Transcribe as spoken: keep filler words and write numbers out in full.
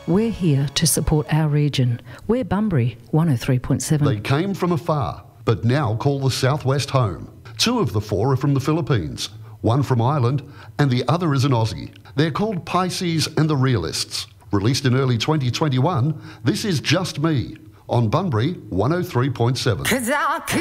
We're here to support our region. We're Bunbury, one oh three point seven. They came from afar, but now call the Southwest home. Two of the four are from the Philippines, one from Ireland, and the other is an Aussie. They're called Pisces and the Realists. Released in early twenty twenty-one, this is Just Me on Bunbury one oh three point seven.